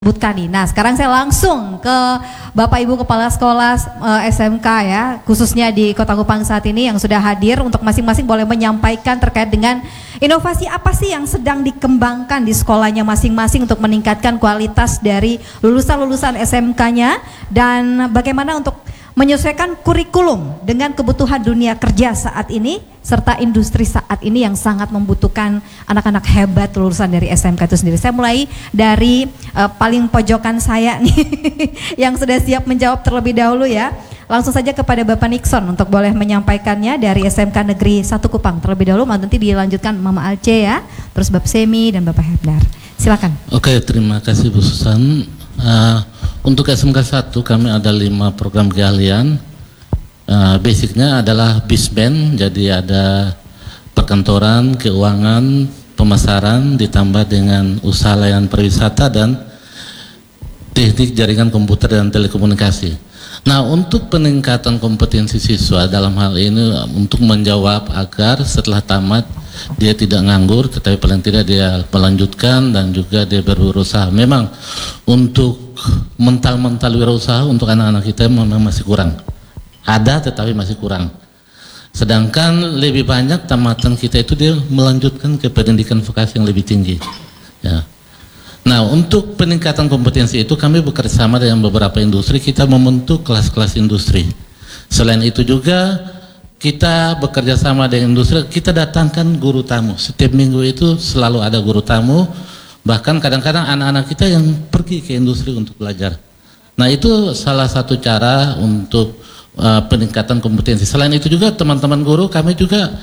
sebutkan nih. Nah, sekarang saya langsung ke Bapak Ibu Kepala Sekolah SMK ya, khususnya di Kota Kupang saat ini yang sudah hadir untuk masing-masing boleh menyampaikan terkait dengan inovasi apa sih yang sedang dikembangkan di sekolahnya masing-masing untuk meningkatkan kualitas dari lulusan-lulusan SMK-nya dan bagaimana untuk menyesuaikan kurikulum dengan kebutuhan dunia kerja saat ini serta industri saat ini yang sangat membutuhkan anak-anak hebat lulusan dari SMK itu sendiri. Saya mulai dari paling pojokan saya nih yang sudah siap menjawab terlebih dahulu ya. Langsung saja kepada Bapak Nixon untuk boleh menyampaikannya dari SMK Negeri 1 Kupang terlebih dahulu, nanti dilanjutkan Mama Alce ya, terus Bapak Semi dan Bapak Hebdar. Silakan. Oke, terima kasih Bu Susan. Untuk SMK 1 kami ada 5 program keahlian. Basicnya adalah BISBAN, jadi ada perkantoran, keuangan, pemasaran, ditambah dengan usaha layanan pariwisata dan teknik jaringan komputer dan telekomunikasi. Nah, untuk peningkatan kompetensi siswa dalam hal ini untuk menjawab agar setelah tamat dia tidak nganggur, tetapi paling tidak dia melanjutkan dan juga dia berusaha. Memang untuk mental wirausaha untuk anak-anak kita memang masih kurang. Ada tetapi masih kurang. Sedangkan lebih banyak tamatan kita itu dia melanjutkan ke pendidikan vokasi yang lebih tinggi. Ya. Nah, untuk peningkatan kompetensi itu kami bekerjasama dengan beberapa industri, kita membentuk kelas-kelas industri. Selain itu juga kita bekerja sama dengan industri, kita datangkan guru tamu. Setiap minggu itu selalu ada guru tamu, bahkan kadang-kadang anak-anak kita yang pergi ke industri untuk belajar. Nah, itu salah satu cara untuk peningkatan kompetensi. Selain itu juga teman-teman guru kami juga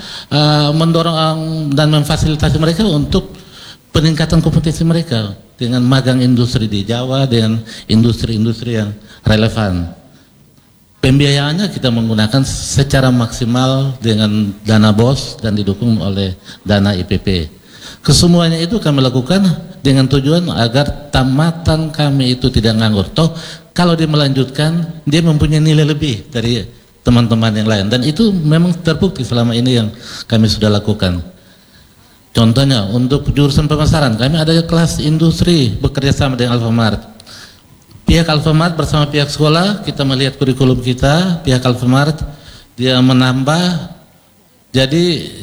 mendorong dan memfasilitasi mereka untuk peningkatan kompetensi mereka dengan magang industri di Jawa, dengan industri-industri yang relevan. Pembiayaannya kita menggunakan secara maksimal dengan dana BOS dan didukung oleh dana IPP. Kesemuanya itu kami lakukan dengan tujuan agar tamatan kami itu tidak nganggur. Toh kalau dia melanjutkan, dia mempunyai nilai lebih dari teman-teman yang lain. Dan itu memang terbukti selama ini yang kami sudah lakukan. Contohnya untuk jurusan pemasaran, kami ada kelas industri bekerja sama dengan Alfamart. Pihak Alfamart bersama pihak sekolah, kita melihat kurikulum kita, pihak Alfamart dia menambah, jadi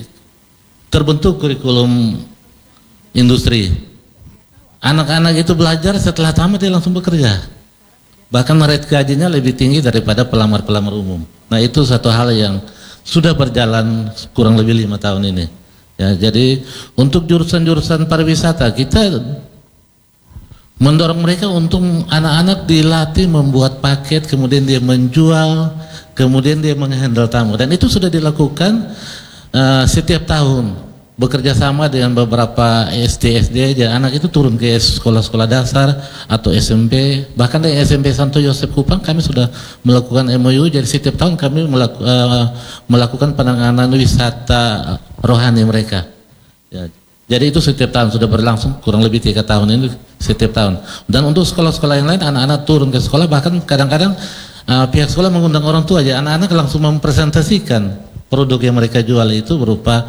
terbentuk kurikulum industri. Anak-anak itu belajar setelah tamat dia langsung bekerja. Bahkan rate gajinya lebih tinggi daripada pelamar-pelamar umum. Nah, itu satu hal yang sudah berjalan kurang lebih 5 tahun ini. Ya, jadi untuk jurusan-jurusan pariwisata kita mendorong mereka untuk anak-anak dilatih membuat paket, kemudian dia menjual, kemudian dia menghandle tamu, dan itu sudah dilakukan setiap tahun bekerja sama dengan beberapa SD, jadi anak itu turun ke sekolah-sekolah dasar atau SMP, bahkan di SMP Santo Yosef Kupang kami sudah melakukan MOU, jadi setiap tahun kami melakukan penanganan wisata rohani mereka. Ya, jadi itu setiap tahun sudah berlangsung kurang lebih 3 tahun ini setiap tahun. Dan untuk sekolah-sekolah yang lain anak-anak turun ke sekolah, bahkan kadang-kadang pihak sekolah mengundang orang tua aja, anak-anak langsung mempresentasikan produk yang mereka jual itu berupa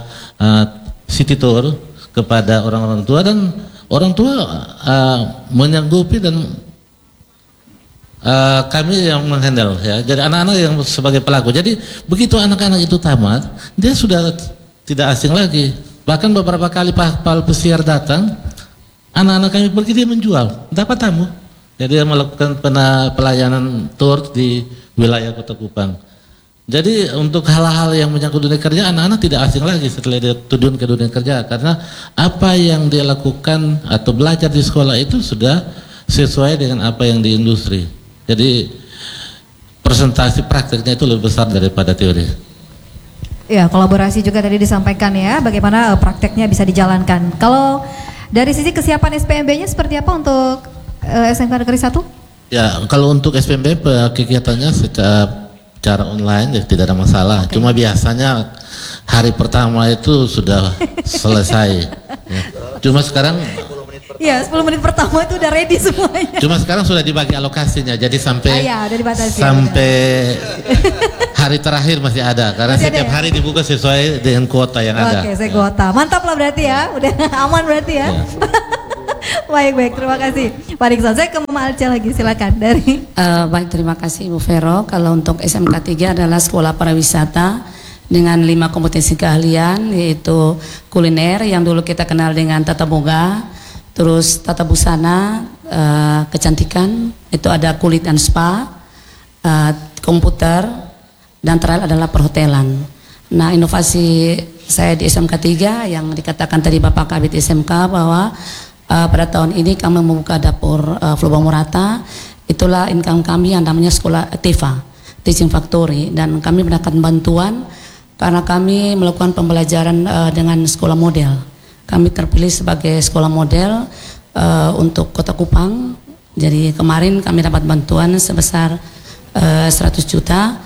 city tour kepada orang-orang tua, dan orang tua menyanggupi dan kami yang menghandle ya. Jadi anak-anak yang sebagai pelaku. Jadi begitu anak-anak itu tamat, dia sudah tidak asing lagi. Bahkan beberapa kali Pak Pesiar datang, anak-anak kami pergi dia menjual, dapat tamu. Jadi dia melakukan pelayanan tour di wilayah Kota Kupang. Jadi untuk hal-hal yang menyangkut dunia kerja, anak-anak tidak asing lagi setelah dia turun ke dunia kerja, karena apa yang dia lakukan atau belajar di sekolah itu sudah sesuai dengan apa yang di industri. Jadi presentasi prakteknya itu lebih besar daripada teori. Ya, kolaborasi juga tadi disampaikan ya, bagaimana prakteknya bisa dijalankan. Kalau dari sisi kesiapan SPMB-nya seperti apa untuk SMK Negeri 1? Ya, kalau untuk SPMB kegiatannya secara online ya tidak ada masalah. Okay. Cuma biasanya hari pertama itu sudah selesai. Ya. Cuma sekarang ya 10 menit pertama itu udah ready semuanya. Cuma sekarang sudah dibagi alokasinya, jadi sampai udah dibatasi, sampai hari terakhir masih ada, karena masih setiap hari dibuka sesuai dengan kuota yang ada. Oke, saya kuota. Mantap lah berarti ya, udah aman berarti ya. Baik, terima kasih Pak Dikson. Saya ke Mama Alca lagi, silakan dari. Baik, terima kasih Ibu Vero. Kalau untuk SMK 3 adalah sekolah pariwisata dengan 5 kompetensi keahlian, yaitu kuliner yang dulu kita kenal dengan tata boga, terus tata busana, kecantikan, itu ada kulit dan spa, komputer, dan terakhir adalah perhotelan. Nah, inovasi saya di SMK 3 yang dikatakan tadi Bapak Kabit SMK bahwa pada tahun ini kami membuka dapur Floba Murata. Itulah income kami yang namanya sekolah TEFA, Teaching Factory, dan kami mendapatkan bantuan karena kami melakukan pembelajaran dengan sekolah model. Kami terpilih sebagai sekolah model untuk Kota Kupang. Jadi kemarin kami dapat bantuan sebesar 100 juta.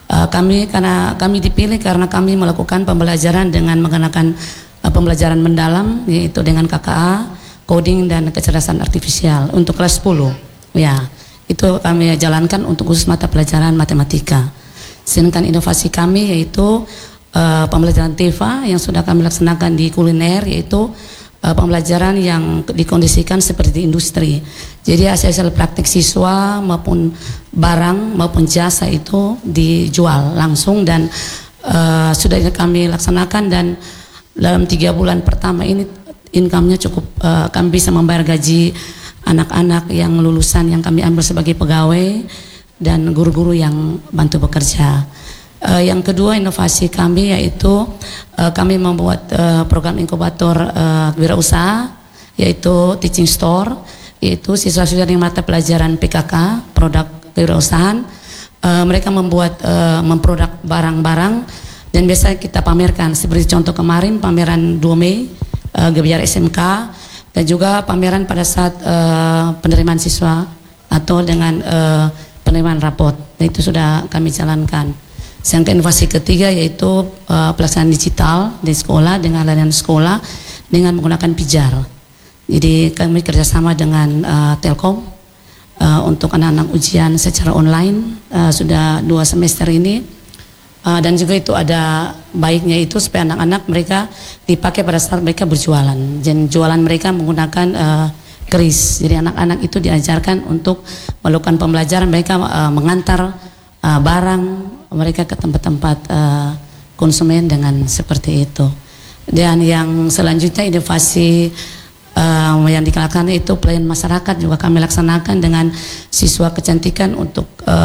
Karena kami dipilih karena kami melakukan pembelajaran dengan menggunakan pembelajaran mendalam, yaitu dengan KKA, coding dan kecerdasan artifisial untuk kelas 10. Ya, itu kami jalankan untuk khusus mata pelajaran matematika. Sedangkan inovasi kami yaitu pembelajaran TEFA yang sudah kami laksanakan di kuliner, yaitu pembelajaran yang dikondisikan seperti di industri. Jadi hasil praktik siswa maupun barang maupun jasa itu dijual langsung dan sudah kami laksanakan, dan dalam 3 bulan pertama ini income-nya cukup, kami bisa membayar gaji anak-anak yang lulusan yang kami ambil sebagai pegawai dan guru-guru yang bantu bekerja. Yang kedua inovasi kami yaitu kami membuat program inkubator wirausaha, yaitu teaching store, yaitu siswa-siswa yang mata pelajaran PKK produk kewirausahaan. Mereka memproduk barang-barang dan biasa kita pamerkan, seperti contoh kemarin pameran 2 Mei Gebiar SMK, dan juga pameran pada saat penerimaan siswa atau dengan penerimaan rapot. Dan itu sudah kami jalankan. Yang inovasi ketiga yaitu pelaksanaan digital di sekolah dengan layanan sekolah dengan menggunakan pijar. Jadi kami kerjasama dengan Telkom untuk anak-anak ujian secara online sudah 2 semester ini, dan juga itu ada baiknya itu supaya anak-anak mereka dipakai pada saat mereka berjualan. Dan jualan mereka menggunakan keris. Jadi anak-anak itu diajarkan untuk melakukan pembelajaran, mereka mengantar barang mereka ke tempat-tempat konsumen dengan seperti itu. Dan yang selanjutnya inovasi yang dikenakan itu pelayanan masyarakat juga kami laksanakan dengan siswa kecantikan untuk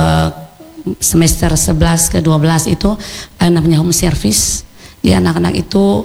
semester 11 ke 12 itu namanya home service. Ya, anak-anak itu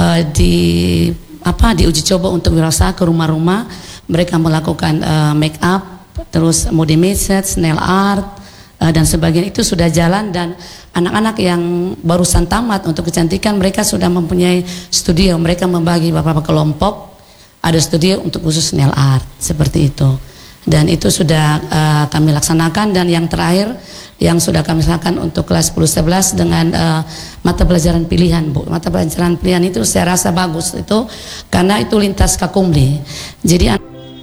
diuji coba untuk wirausaha ke rumah-rumah. Mereka melakukan make up, terus mode message, nail art, dan sebagainya. Itu sudah jalan, dan anak-anak yang barusan tamat untuk kecantikan mereka sudah mempunyai studio. Mereka membagi beberapa kelompok, ada studio untuk khusus nail art seperti itu, dan itu sudah kami laksanakan. Dan yang terakhir yang sudah kami laksanakan untuk kelas 10-11 dengan mata pelajaran pilihan, Bu. Mata pelajaran pilihan itu saya rasa bagus itu karena itu lintas Kakumli. Jadi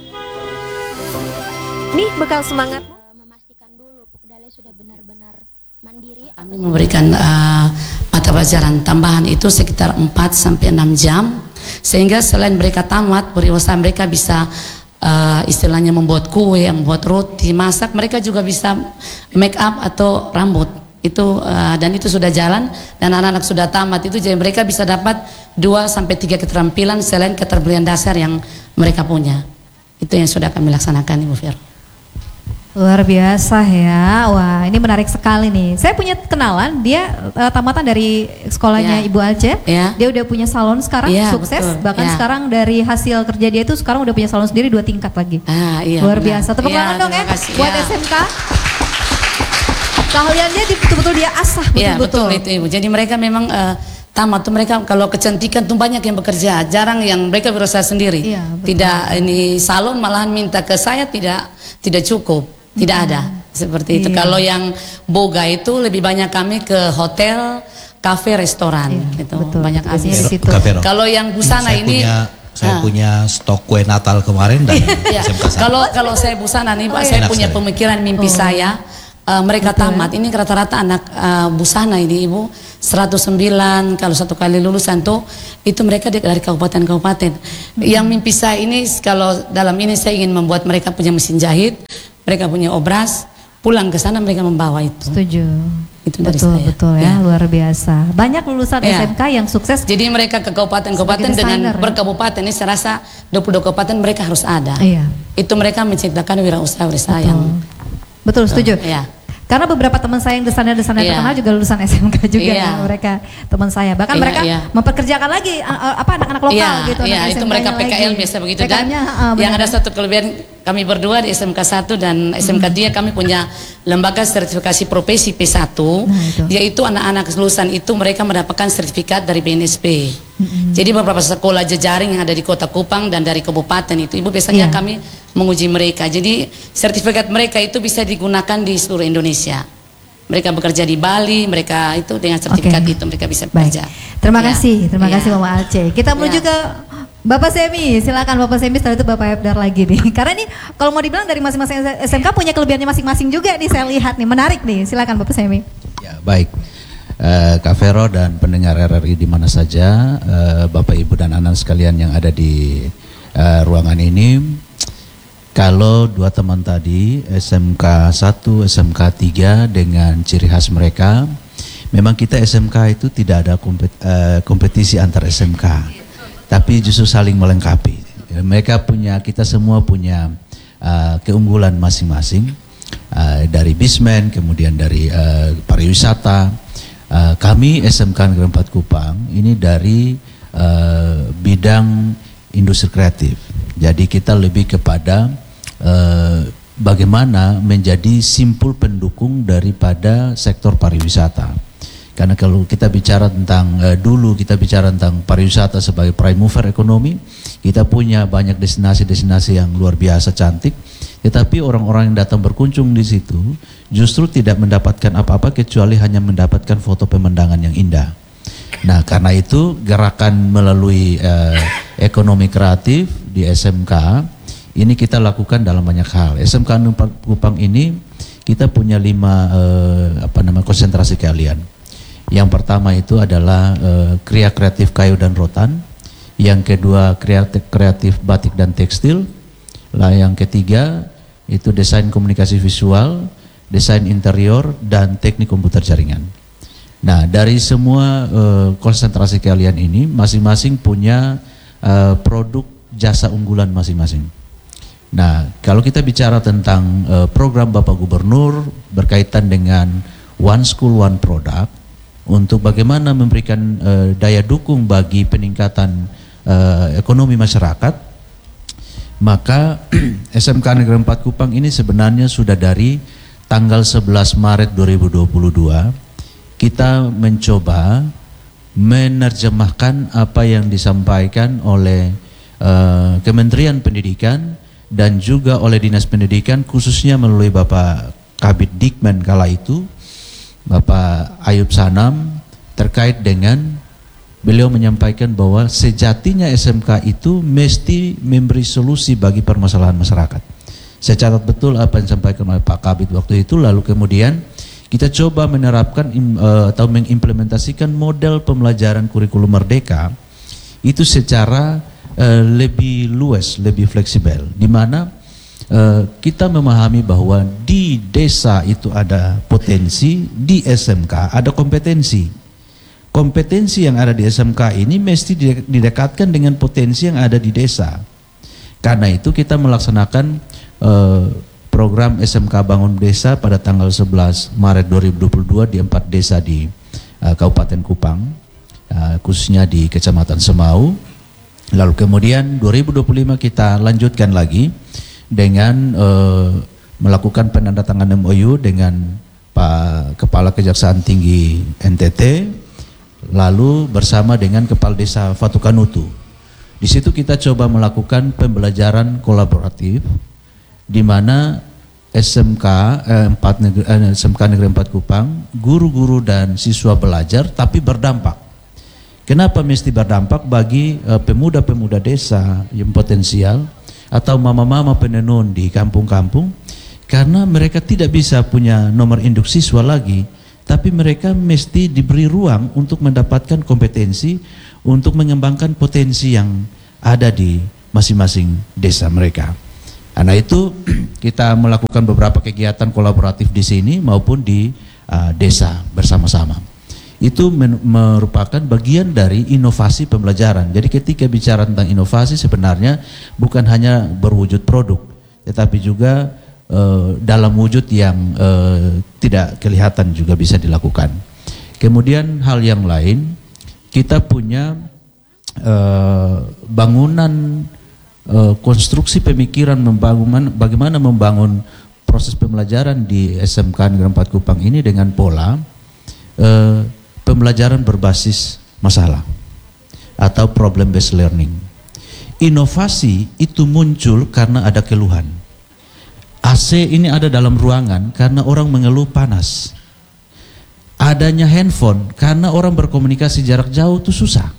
nih bekal semangat memastikan dulu Pukdale sudah benar-benar mandiri. Kami memberikan mata pelajaran tambahan itu sekitar 4-6 jam, sehingga selain mereka tamat berusaha, mereka bisa istilahnya membuat kue, membuat roti, masak. Mereka juga bisa make up atau rambut itu, dan itu sudah jalan. Dan anak-anak sudah tamat itu, jadi mereka bisa dapat 2-3 keterampilan selain keterampilan dasar yang mereka punya. Itu yang sudah kami laksanakan, Ibu Fir. Luar biasa ya. Wah, ini menarik sekali nih. Saya punya kenalan, dia tamatan dari sekolahnya Ibu Alce. Dia udah punya salon sekarang, sukses. Betul. Bahkan sekarang dari hasil kerja dia itu sekarang udah punya salon sendiri 2 tingkat lagi. Luar biasa. Tepuk tangan dong ya buat SMK. Keahliannya betul-betul dia asah. Betul itu Ibu. Jadi mereka memang tamat tuh, mereka kalau kecantikan tuh banyak yang bekerja, jarang yang mereka berusaha sendiri. Tidak ini salon malahan minta ke saya, tidak cukup. Tidak ada seperti itu. Kalau yang boga itu lebih banyak kami ke hotel, kafe, restoran gitu. Betul, banyak habis di situ. Kalau yang busana saya punya stok kue Natal kemarin dan SMK. Kalau saya busana nih Pak, saya punya pemikiran mimpi saya mereka tamat. Ini rata-rata anak busana ini Ibu 109 kalau satu kali lulusan tuh itu mereka dari kabupaten-kabupaten. Yang mimpi saya ini kalau dalam ini saya ingin membuat mereka punya mesin jahit, mereka punya obras, pulang ke sana mereka membawa itu. Setuju. Itu dari Betul, saya. betul ya, luar biasa. Banyak lulusan SMK yang sukses. Jadi mereka ke kabupaten-kabupaten dengan berkabupaten ini saya rasa 22 kabupaten mereka harus ada. Iya. Itu mereka menciptakan wirausaha yang betul, setuju. Iya. Karena beberapa teman saya yang desainer-desainer terkenal juga lulusan SMK juga ya, mereka teman saya. Bahkan mereka memperkerjakan lagi anak-anak lokal gitu. Iya, itu mereka PKL biasa begitu kan. Yang ada satu kelebihan kami berdua di SMK 1 dan SMK 3 kami punya lembaga sertifikasi profesi P1, yaitu anak-anak lulusan itu mereka mendapatkan sertifikat dari BNSP. Jadi beberapa sekolah jejaring yang ada di Kota Kupang dan dari kabupaten itu Ibu biasanya kami menguji mereka. Jadi sertifikat mereka itu bisa digunakan di seluruh Indonesia. Mereka bekerja di Bali, mereka itu dengan sertifikat itu mereka bisa bekerja. Terima kasih Mama Alce. Kita menuju ke Bapak Semi, silakan Bapak Semi, setelah itu Bapak Ebdar lagi nih. Karena ini kalau mau dibilang dari masing-masing SMK punya kelebihannya masing-masing juga nih, saya lihat nih, menarik nih. Silakan Bapak Semi. Ya, baik. Kak Vero dan pendengar RRI di mana saja, Bapak Ibu dan anak sekalian yang ada di ruangan ini. Kalau dua teman tadi, SMK 1, SMK 3 dengan ciri khas mereka, memang kita SMK itu tidak ada kompetisi antar SMK, tapi justru saling melengkapi. Mereka punya, kita semua punya keunggulan masing-masing, dari Bismen, kemudian dari pariwisata. Kami SMK Negeri 4 Kupang ini dari bidang industri kreatif. Jadi kita lebih kepada bagaimana menjadi simpul pendukung daripada sektor pariwisata. Karena kalau kita bicara tentang dulu kita bicara tentang pariwisata sebagai prime mover ekonomi, kita punya banyak destinasi-destinasi yang luar biasa cantik, tetapi orang-orang yang datang berkunjung di situ justru tidak mendapatkan apa-apa kecuali hanya mendapatkan foto pemandangan yang indah. Nah, karena itu gerakan melalui ekonomi kreatif di SMK ini kita lakukan dalam banyak hal. SMK 4 Kupang ini kita punya 5 konsentrasi keahlian. Yang pertama itu adalah kriya kreatif kayu dan rotan. Yang kedua kreatif batik dan tekstil. Yang ketiga itu desain komunikasi visual, desain interior, dan teknik komputer jaringan. Nah, dari semua konsentrasi keahlian ini masing-masing punya produk jasa unggulan masing-masing. Nah, kalau kita bicara tentang program Bapak Gubernur berkaitan dengan One School One Product untuk bagaimana memberikan daya dukung bagi peningkatan ekonomi masyarakat, maka SMK Negeri 4 Kupang ini sebenarnya sudah dari tanggal 11 Maret 2022 kita mencoba menerjemahkan apa yang disampaikan oleh Kementerian Pendidikan dan juga oleh Dinas Pendidikan, khususnya melalui Bapak Kabid Dikmen kala itu, Bapak Ayub Sanam, terkait dengan beliau menyampaikan bahwa sejatinya SMK itu mesti memberi solusi bagi permasalahan masyarakat. Saya catat betul apa yang disampaikan oleh Pak Kabid waktu itu, lalu kemudian kita coba menerapkan atau mengimplementasikan model pembelajaran kurikulum merdeka itu secara lebih luas, lebih fleksibel, di mana kita memahami bahwa di desa itu ada potensi, di SMK ada kompetensi. Kompetensi yang ada di SMK ini mesti didekatkan dengan potensi yang ada di desa. Karena itu kita melaksanakan program SMK Bangun Desa pada tanggal 11 Maret 2022 di 4 desa di Kabupaten Kupang, khususnya di Kecamatan Semau. Lalu kemudian 2025 kita lanjutkan lagi dengan melakukan penandatanganan MOU dengan Pak Kepala Kejaksaan Tinggi NTT, lalu bersama dengan Kepala Desa Fatukanutu. Di situ kita coba melakukan pembelajaran kolaboratif, di mana SMK Negeri 4 Kupang, guru-guru dan siswa belajar tapi berdampak. Kenapa mesti berdampak bagi pemuda-pemuda desa yang potensial atau mama-mama penenun di kampung-kampung? Karena mereka tidak bisa punya nomor induk siswa lagi, tapi mereka mesti diberi ruang untuk mendapatkan kompetensi untuk mengembangkan potensi yang ada di masing-masing desa mereka. Karena itu kita melakukan beberapa kegiatan kolaboratif di sini maupun di desa bersama-sama. Itu merupakan bagian dari inovasi pembelajaran. Jadi ketika bicara tentang inovasi sebenarnya bukan hanya berwujud produk, tetapi juga dalam wujud yang tidak kelihatan juga bisa dilakukan. Kemudian hal yang lain, kita punya bangunan konstruksi pemikiran bagaimana membangun proses pembelajaran di SMK Negeri 4 Kupang ini dengan pola pembelajaran berbasis masalah atau problem based learning. Inovasi itu muncul karena ada keluhan. AC ini ada dalam ruangan karena orang mengeluh panas. Adanya handphone karena orang berkomunikasi jarak jauh itu susah.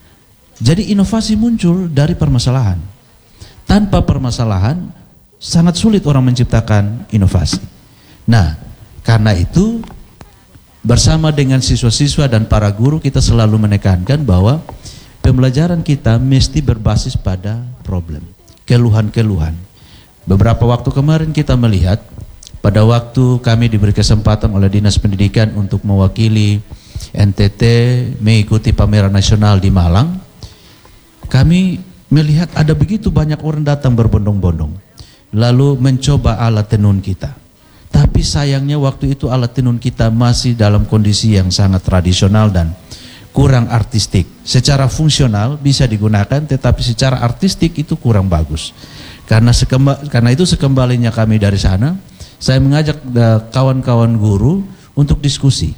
Jadi inovasi muncul dari permasalahan. Tanpa permasalahan sangat sulit orang menciptakan inovasi. Nah, karena itu bersama dengan siswa-siswa dan para guru kita selalu menekankan bahwa pembelajaran kita mesti berbasis pada problem, keluhan-keluhan. Beberapa waktu kemarin kita melihat pada waktu kami diberi kesempatan oleh Dinas Pendidikan untuk mewakili NTT mengikuti pameran nasional di Malang, kami melihat ada begitu banyak orang datang berbondong-bondong lalu mencoba alat tenun kita. Tapi sayangnya waktu itu alat tenun kita masih dalam kondisi yang sangat tradisional dan kurang artistik. Secara fungsional bisa digunakan, tetapi secara artistik itu kurang bagus. Karena itu sekembalinya kami dari sana, saya mengajak kawan-kawan guru untuk diskusi.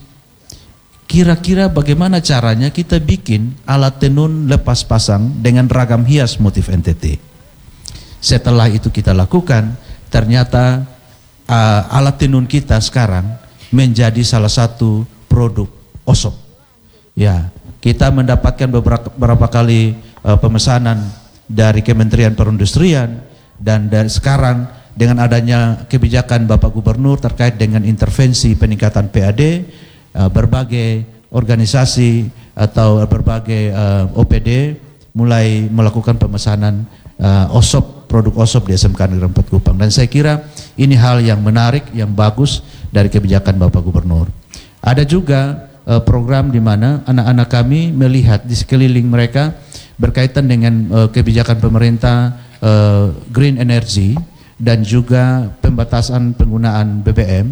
Kira-kira bagaimana caranya kita bikin alat tenun lepas pasang dengan ragam hias motif NTT. Setelah itu kita lakukan, ternyata alat tenun kita sekarang menjadi salah satu produk OSOP. Ya, kita mendapatkan beberapa kali pemesanan dari Kementerian Perindustrian, dan dari sekarang dengan adanya kebijakan Bapak Gubernur terkait dengan intervensi peningkatan PAD, berbagai organisasi atau berbagai OPD mulai melakukan pemesanan OSOP, produk OSOP di SMK Negeri 4 Kupang. Dan saya kira ini hal yang menarik, yang bagus dari kebijakan Bapak Gubernur. Ada juga program di mana anak-anak kami melihat di sekeliling mereka berkaitan dengan kebijakan pemerintah green energy dan juga pembatasan penggunaan BBM.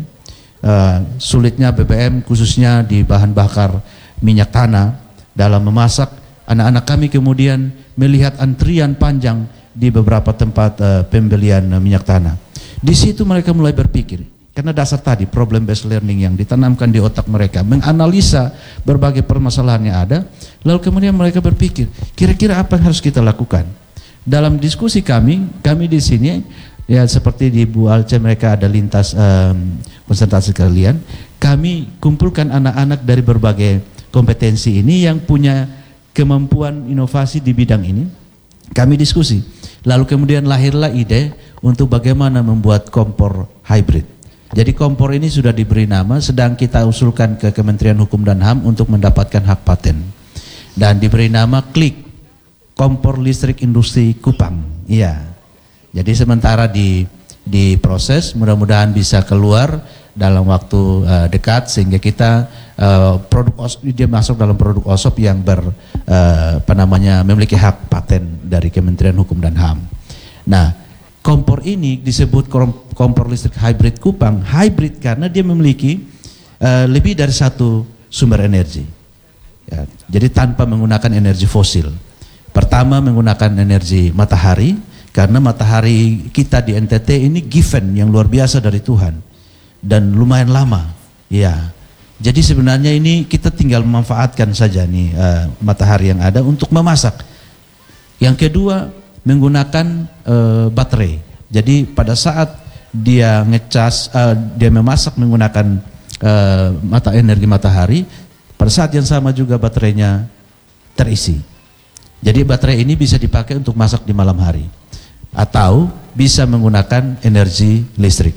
Sulitnya BBM khususnya di bahan bakar minyak tanah dalam memasak. Anak-anak kami kemudian melihat antrian panjang di beberapa tempat pembelian minyak tanah. Di situ mereka mulai berpikir, karena dasar tadi problem based learning yang ditanamkan di otak mereka, menganalisa berbagai permasalahan yang ada, lalu kemudian mereka berpikir, kira-kira apa yang harus kita lakukan? Dalam diskusi kami di sini, ya seperti di Bu Alce mereka ada lintas konsentrasi keahlian, kami kumpulkan anak-anak dari berbagai kompetensi ini yang punya kemampuan inovasi di bidang ini. Kami diskusi, lalu kemudian lahirlah ide untuk bagaimana membuat kompor hybrid. Jadi kompor ini sudah diberi nama, sedang kita usulkan ke Kementerian Hukum dan HAM untuk mendapatkan hak paten. Dan diberi nama KLIK, Kompor Listrik Industri Kupang. Iya. Jadi sementara di proses, mudah-mudahan bisa keluar dalam waktu dekat sehingga kita dia masuk dalam produk OSOP yang memiliki hak paten dari Kementerian Hukum dan HAM. Nah, kompor ini disebut kompor listrik hybrid Kupang. Hybrid karena dia memiliki lebih dari satu sumber energi. Ya, jadi tanpa menggunakan energi fosil. Pertama menggunakan energi matahari, karena matahari kita di NTT ini given yang luar biasa dari Tuhan dan lumayan lama. Ya, jadi sebenarnya ini kita tinggal memanfaatkan saja nih matahari yang ada untuk memasak. Yang kedua menggunakan baterai. Jadi pada saat dia ngecas, dia memasak menggunakan energi matahari, pada saat yang sama juga baterainya terisi. Jadi baterai ini bisa dipakai untuk masak di malam hari atau bisa menggunakan energi listrik.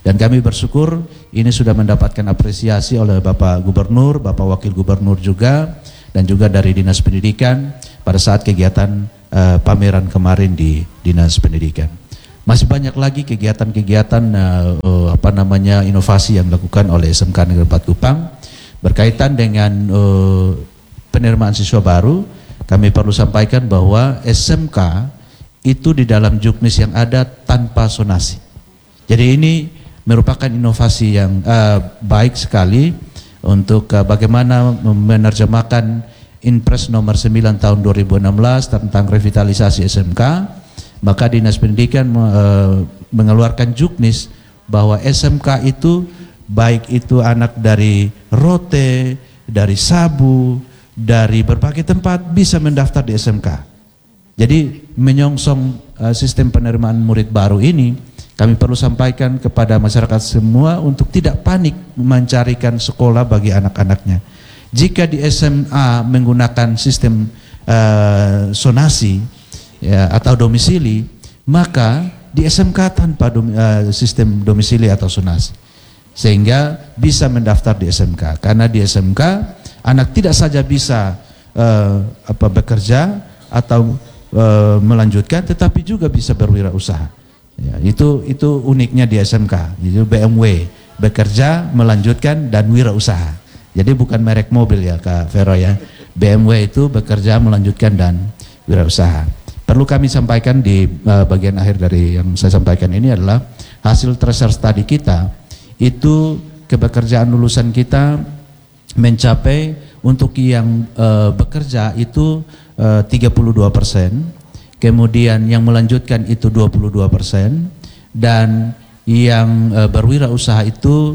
Dan kami bersyukur ini sudah mendapatkan apresiasi oleh Bapak Gubernur, Bapak Wakil Gubernur juga, dan juga dari Dinas Pendidikan pada saat kegiatan pameran kemarin di Dinas Pendidikan. Masih banyak lagi kegiatan-kegiatan inovasi yang dilakukan oleh SMK Negeri 4 Kupang berkaitan dengan penerimaan siswa baru. Kami perlu sampaikan bahwa SMK itu di dalam juknis yang ada tanpa sonasi. Jadi ini merupakan inovasi yang baik sekali untuk bagaimana menerjemahkan Inpres nomor 9 tahun 2016 tentang revitalisasi SMK. Maka Dinas Pendidikan mengeluarkan juknis bahwa SMK itu baik itu anak dari Rote, dari Sabu, dari berbagai tempat bisa mendaftar di SMK. Jadi menyongsong sistem penerimaan murid baru ini, kami perlu sampaikan kepada masyarakat semua untuk tidak panik mencarikan sekolah bagi anak-anaknya. Jika di SMA menggunakan sistem sonasi ya, atau domisili, maka di SMK tanpa sistem domisili atau sonasi, sehingga bisa mendaftar di SMK. Karena di SMK anak tidak saja bisa bekerja atau melanjutkan, tetapi juga bisa berwirausaha. Ya, itu uniknya di SMK. Itu BMW, bekerja, melanjutkan, dan wirausaha. Jadi bukan merek mobil ya Kak Vero ya. BMW itu bekerja, melanjutkan, dan wirausaha. Perlu kami sampaikan di bagian akhir dari yang saya sampaikan ini adalah hasil tracer study kita, itu kebekerjaan lulusan kita mencapai untuk yang bekerja itu 32%, kemudian yang melanjutkan itu 22%, dan yang berwirausaha itu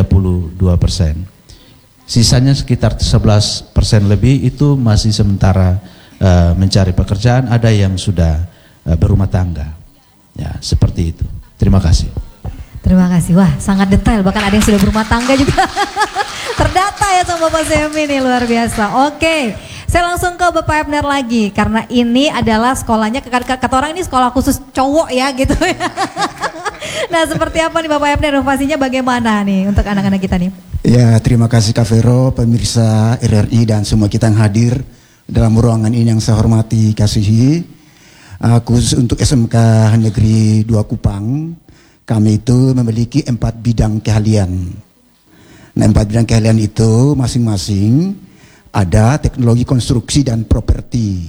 32%. Sisanya sekitar 11% lebih itu masih sementara mencari pekerjaan, ada yang sudah berumah tangga. Ya, seperti itu. Terima kasih. Terima kasih. Wah, sangat detail, bahkan ada yang sudah berumah tangga juga. Terdata ya sama Bapak Semi nih, luar biasa. Oke, saya langsung ke Bapak Ebner lagi, karena ini adalah sekolahnya, kata orang ini sekolah khusus cowok ya gitu ya. Nah, seperti apa nih Bapak Ebner, inovasinya bagaimana nih untuk anak-anak kita nih? Ya, terima kasih Kak Vero, pemirsa RRI dan semua kita yang hadir dalam ruangan ini yang saya hormati, kasihi. Khusus untuk SMK Negeri 2 Kupang, kami itu memiliki 4 bidang keahlian. Nah, 4 bidang keahlian itu masing-masing ada teknologi konstruksi dan properti.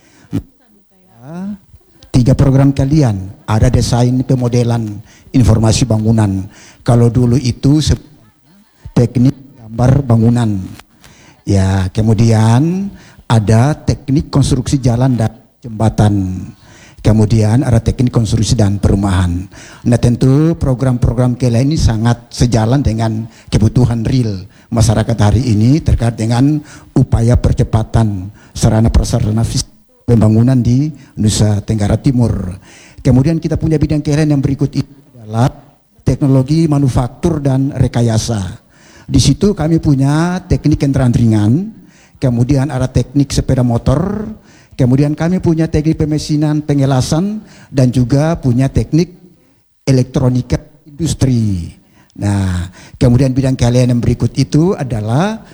3 program keahlian, ada desain pemodelan informasi bangunan. Kalau dulu itu teknik gambar bangunan. Ya, kemudian ada teknik konstruksi jalan dan jembatan. Kemudian ada teknik konstruksi dan perumahan. Nah, tentu program-program keahlian ini sangat sejalan dengan kebutuhan real masyarakat hari ini terkait dengan upaya percepatan sarana prasarana pembangunan di Nusa Tenggara Timur. Kemudian kita punya bidang keahlian yang berikut itu adalah teknologi manufaktur dan rekayasa. Di situ kami punya teknik kendaraan ringan, kemudian ada teknik sepeda motor, kemudian kami punya teknik pemesinan pengelasan, dan juga punya teknik elektronika industri. Nah, kemudian bidang keahlian yang berikut itu adalah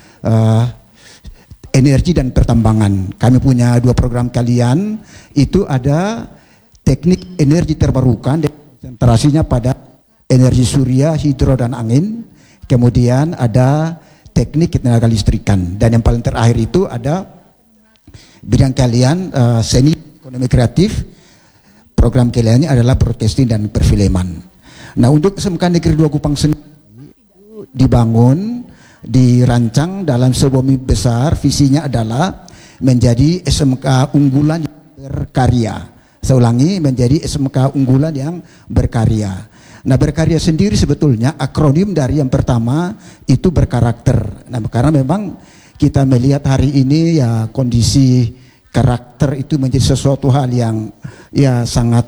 energi dan pertambangan. Kami punya 2 program keahlian, itu ada teknik energi terbarukan, konsentrasinya pada energi surya, hidro, dan angin. Kemudian ada teknik ketenaga listrikan, dan yang paling terakhir itu ada bidang keahlian seni ekonomi kreatif. Program keahliannya adalah broadcasting dan perfilman. Nah, untuk SMK Negeri 2 Kupang sendiri dibangun, dirancang dalam sebuah mimpi besar. Visinya adalah menjadi SMK unggulan yang berkarya. Saya ulangi, menjadi SMK unggulan yang berkarya. Nah, berkarya sendiri sebetulnya akronim dari yang pertama itu berkarakter. Nah, karena memang kita melihat hari ini ya kondisi karakter itu menjadi sesuatu hal yang ya sangat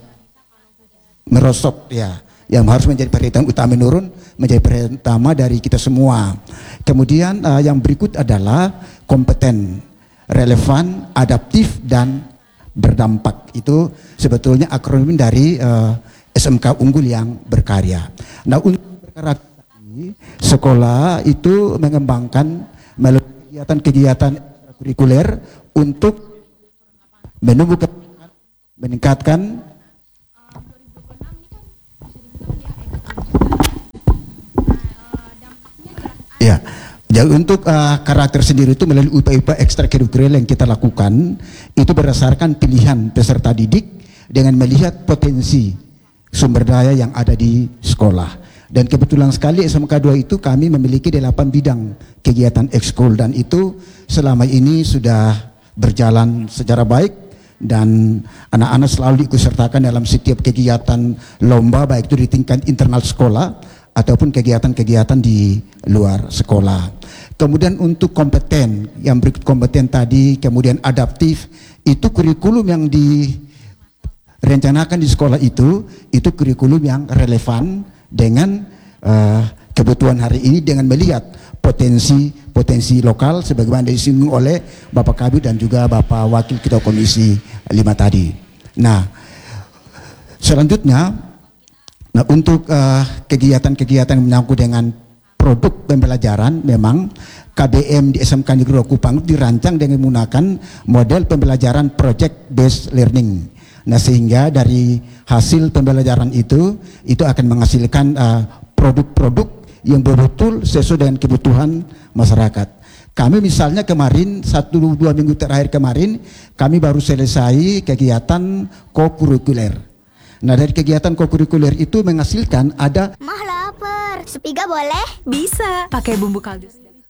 merosot ya, yang harus menjadi perhatian utama, menjadi perhatian utama dari kita semua. Kemudian yang berikut adalah kompeten, relevan, adaptif, dan berdampak. Itu sebetulnya akronim dari SMK unggul yang berkarya. Nah, untuk perkara ini, sekolah itu mengembangkan melalui kegiatan-kegiatan kurikuler untuk meningkatkan ya. Jadi untuk karakter sendiri itu melalui upaya-upaya ekstrakurikuler yang kita lakukan itu berdasarkan pilihan peserta didik dengan melihat potensi sumber daya yang ada di sekolah. Dan kebetulan sekali SMK 2 itu kami memiliki 8 bidang kegiatan ekskul dan itu selama ini sudah berjalan secara baik dan anak-anak selalu diikutsertakan dalam setiap kegiatan lomba baik itu di tingkat internal sekolah ataupun kegiatan-kegiatan di luar sekolah. Kemudian untuk kompeten, yang berikut kompeten tadi, kemudian adaptif, itu kurikulum yang direncanakan di sekolah itu kurikulum yang relevan dengan kebutuhan hari ini dengan melihat potensi lokal sebagaimana disinggung oleh Bapak Kabid dan juga Bapak Wakil Ketua Komisi 5 tadi. Nah, selanjutnya untuk kegiatan-kegiatan yang menyangkut dengan produk pembelajaran, memang KBM di SMK Negeri 2 Kupang dirancang dengan menggunakan model pembelajaran project based learning. Nah, sehingga dari hasil pembelajaran itu akan menghasilkan produk-produk yang betul sesuai dengan kebutuhan masyarakat. Kami misalnya kemarin 1-2 minggu terakhir kemarin kami baru selesai kegiatan kokurikuler. Nah, dari kegiatan kokurikuler itu menghasilkan ada Mah lapar, sepiga boleh? Bisa, pakai bumbu kaldu.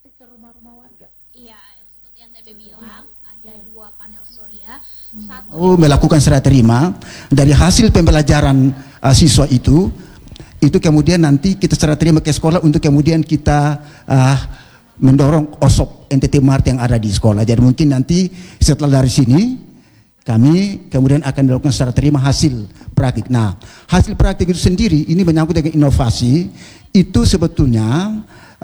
Iya, seperti yang Tebe bilang, ada 2 panel surya. Melakukan serah terima dari hasil pembelajaran siswa itu kemudian nanti kita serah terima ke sekolah untuk kemudian kita mendorong OSOP NTT Mart yang ada di sekolah. Jadi mungkin nanti setelah dari sini kami kemudian akan melakukan serah terima hasil praktik. Nah, hasil praktik itu sendiri ini menyangkut dengan inovasi. Itu sebetulnya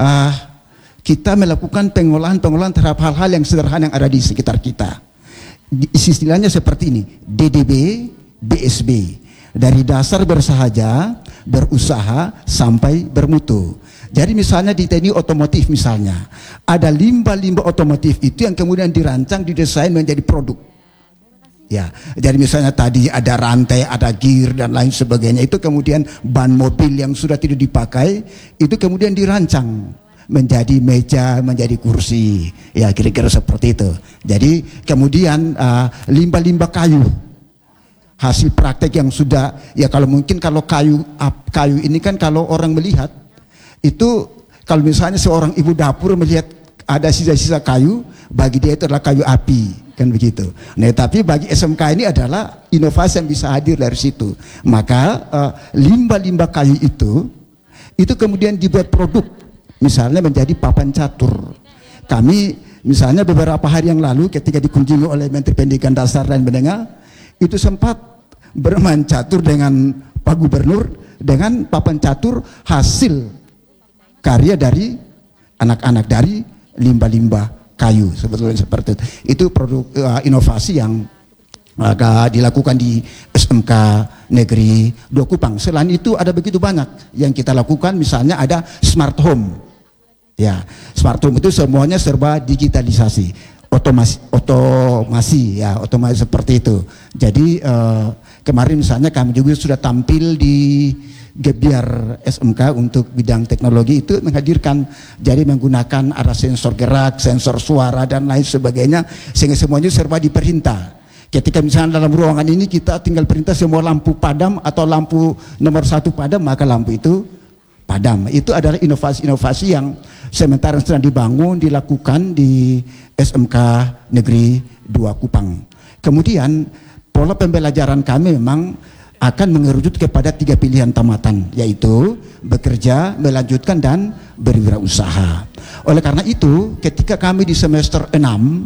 kita melakukan pengolahan terhadap hal-hal yang sederhana yang ada di sekitar kita. Istilahnya seperti ini, DDB, BSB. Dari dasar bersahaja, berusaha, sampai bermutu. Jadi misalnya di teknik otomotif misalnya, ada limbah-limbah otomotif itu yang kemudian dirancang, didesain menjadi produk. Ya, jadi misalnya tadi ada rantai, ada gear dan lain sebagainya. Itu kemudian ban mobil yang sudah tidak dipakai, itu kemudian dirancang menjadi meja, menjadi kursi. Ya, kira-kira seperti itu. Jadi kemudian limbah-limbah kayu, hasil praktek yang sudah, ya kalau mungkin kalau kayu ini kan kalau orang melihat itu, kalau misalnya seorang ibu dapur melihat ada sisa-sisa kayu, bagi dia itu adalah kayu api. Kan begitu. Nah, tapi bagi SMK ini adalah inovasi yang bisa hadir dari situ. Maka limbah-limbah kayu itu kemudian dibuat produk, misalnya menjadi papan catur. Kami misalnya beberapa hari yang lalu ketika dikunjungi oleh Menteri Pendidikan Dasar dan Menengah, itu sempat bermain catur dengan Pak Gubernur dengan papan catur hasil karya dari anak-anak dari limbah-limbah kayu, sebetulnya seperti itu. Itu produk inovasi yang dilakukan di SMK Negeri 2 Kupang. Selain itu ada begitu banyak yang kita lakukan, misalnya ada smart home. Ya, smart home itu semuanya serba digitalisasi, otomasi seperti itu. Jadi kemarin misalnya kami juga sudah tampil di Gebiar SMK untuk bidang teknologi itu menghadirkan, jadi menggunakan ada sensor gerak, sensor suara dan lain sebagainya, sehingga semuanya serba diperintah. Ketika misalnya dalam ruangan ini kita tinggal perintah semua lampu padam atau lampu nomor 1 padam, maka lampu itu padam. Itu adalah inovasi-inovasi yang sementara sedang dibangun, dilakukan di SMK Negeri 2 Kupang. Kemudian pola pembelajaran kami memang akan mengerucut kepada 3 pilihan tamatan, yaitu bekerja, melanjutkan, dan berwirausaha. Oleh karena itu, ketika kami di semester 6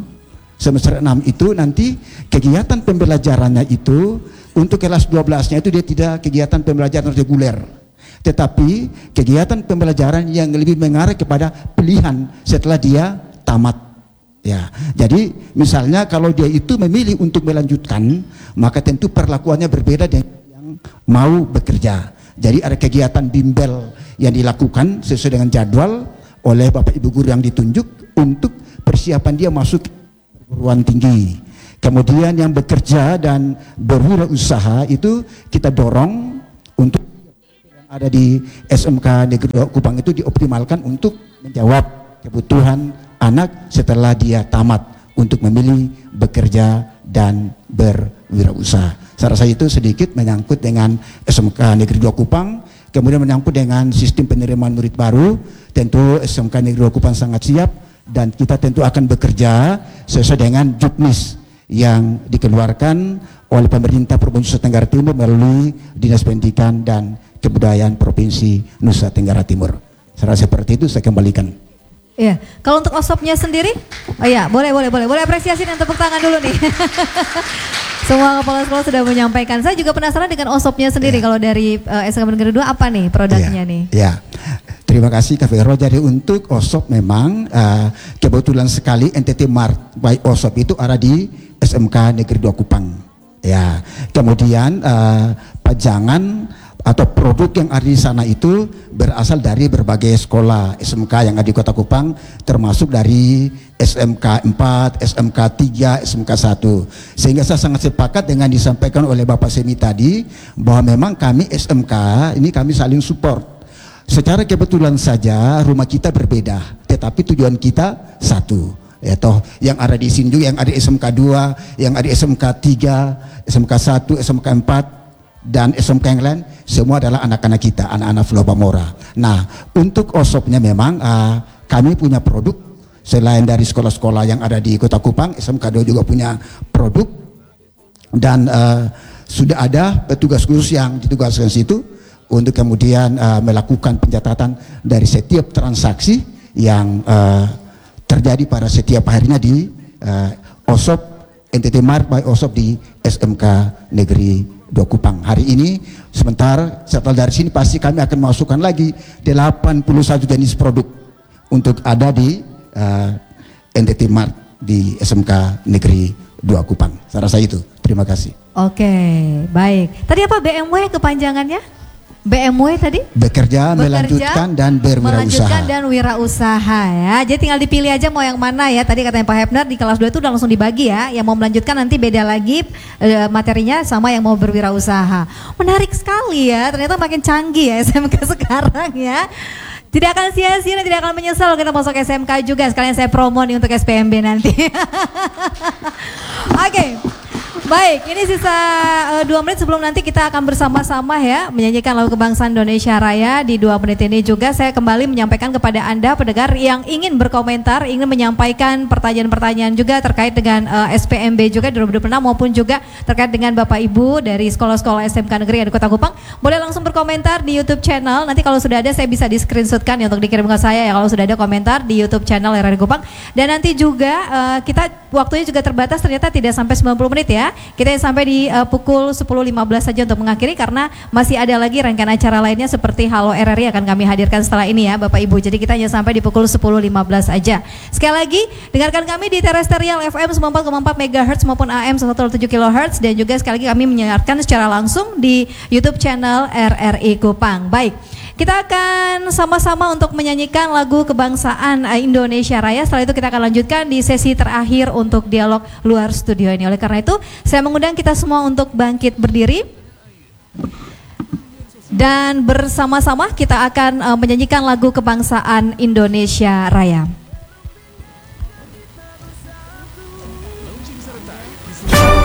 itu nanti kegiatan pembelajarannya itu untuk kelas 12-nya itu dia tidak kegiatan pembelajaran reguler, tetapi kegiatan pembelajaran yang lebih mengarah kepada pilihan setelah dia tamat. Ya, jadi misalnya kalau dia itu memilih untuk melanjutkan, maka tentu perlakuannya berbeda dengan yang mau bekerja. Jadi ada kegiatan bimbel yang dilakukan sesuai dengan jadwal oleh Bapak Ibu guru yang ditunjuk untuk persiapan dia masuk perguruan tinggi. Kemudian yang bekerja dan berwirausaha itu kita dorong untuk yang ada di SMK Negeri 2 Kupang itu dioptimalkan untuk menjawab kebutuhan anak setelah dia tamat untuk memilih bekerja dan berwirausaha. Saya rasa itu sedikit menyangkut dengan SMK Negeri 2 Kupang. Kemudian menyangkut dengan sistem penerimaan murid baru, tentu SMK Negeri 2 Kupang sangat siap dan kita tentu akan bekerja sesuai dengan juknis yang dikeluarkan oleh pemerintah Provinsi Nusa Tenggara Timur melalui Dinas Pendidikan dan Kebudayaan Provinsi Nusa Tenggara Timur. Saya rasa seperti itu, saya kembalikan. Iya, kalau untuk OSOP-nya sendiri, oh iya, boleh apresiasi dan tepuk tangan dulu nih. Semua kepala sekolah sudah menyampaikan. Saya juga penasaran dengan OSOP-nya sendiri. Kalau dari SMK Negeri 2 apa nih produknya nih? Ya, terima kasih Kak Vero. Jadi untuk OSOP memang kebetulan sekali NTT Mart by OSOP itu ada di SMK Negeri 2 Kupang. Ya, kemudian pajangan atau produk yang ada di sana itu berasal dari berbagai sekolah SMK yang ada di Kota Kupang, termasuk dari SMK 4, SMK 3, SMK 1. Sehingga saya sangat sepakat dengan disampaikan oleh Bapak Semi tadi bahwa memang kami SMK ini kami saling support. Secara kebetulan saja rumah kita berbeda, tetapi tujuan kita satu. Ya toh, yang ada di sini juga yang ada SMK 2, yang ada SMK 3, SMK 1, SMK 4 dan SMK yang lain, semua adalah anak-anak kita, anak-anak Pulau Bamora. Nah, untuk OSOP-nya memang kami punya produk selain dari sekolah-sekolah yang ada di Kota Kupang, SMK 2 juga punya produk dan sudah ada petugas khusus yang ditugaskan situ untuk kemudian melakukan pencatatan dari setiap transaksi yang terjadi pada setiap harinya di OSOP NTT Mart by OSOP di SMK Negeri 2 Kupang. Hari ini sebentar setelah dari sini pasti kami akan masukkan lagi 81 jenis produk untuk ada di NTT Mart di SMK Negeri 2 Kupang. Saya rasa itu. Terima kasih. Oke, baik. Tadi apa BMW kepanjangannya? BMW tadi? Bekerja, melanjutkan dan berwirausaha. Melanjutkan dan wirausaha ya. Jadi tinggal dipilih aja mau yang mana ya. Tadi katanya Pak Hepner di kelas 2 itu udah langsung dibagi ya. Yang mau melanjutkan nanti beda lagi materinya sama yang mau berwirausaha. Menarik sekali ya. Ternyata makin canggih ya SMK sekarang ya. Tidak akan sia-sia dan tidak akan menyesal kita masuk SMK juga. Sekalian saya promo nih untuk SPMB nanti. Oke. Baik, ini sisa 2 menit sebelum nanti kita akan bersama-sama ya menyanyikan lagu kebangsaan Indonesia Raya. Di 2 menit ini juga saya kembali menyampaikan kepada Anda pendengar yang ingin berkomentar, ingin menyampaikan pertanyaan-pertanyaan juga terkait dengan SPMB juga 2026 maupun juga terkait dengan Bapak Ibu dari sekolah-sekolah SMK Negeri yang di Kota Kupang. Boleh langsung berkomentar di YouTube channel. Nanti kalau sudah ada saya bisa di-screenshotkan ya untuk dikirim ke saya ya kalau sudah ada komentar di YouTube channel RRI Kupang. Dan nanti juga kita waktunya juga terbatas, ternyata tidak sampai 90 menit ya. Kita sampai di pukul 10.15 saja untuk mengakhiri karena masih ada lagi rangkaian acara lainnya seperti Halo RRI akan kami hadirkan setelah ini ya Bapak Ibu. Jadi kita hanya sampai di pukul 10.15 aja. Sekali lagi dengarkan kami di Terrestrial FM 94,4 MHz maupun AM 107 kHz dan juga sekali lagi kami menyiarkan secara langsung di YouTube channel RRI Kupang. Baik. Kita akan sama-sama untuk menyanyikan lagu kebangsaan Indonesia Raya. Setelah itu kita akan lanjutkan di sesi terakhir untuk dialog luar studio ini. Oleh karena itu, saya mengundang kita semua untuk bangkit berdiri. Dan bersama-sama kita akan menyanyikan lagu kebangsaan Indonesia Raya.